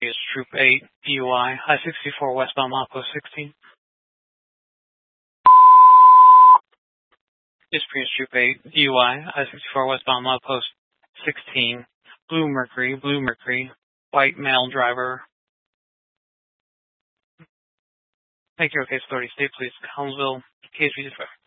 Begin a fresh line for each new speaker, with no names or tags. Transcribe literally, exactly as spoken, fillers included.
is Troop eight, D U I, I sixty-four westbound milepost sixteen. Is Prius Troop eight, D U I, I sixty-four westbound milepost sixteen. Blue Mercury, Blue Mercury, white male driver. Thank you, okay, authority, state police, Collinsville, case registered.